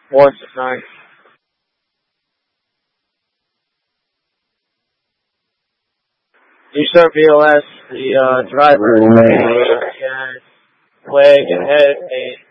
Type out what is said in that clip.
What's nice? You start BLS, the driver can flag ahead and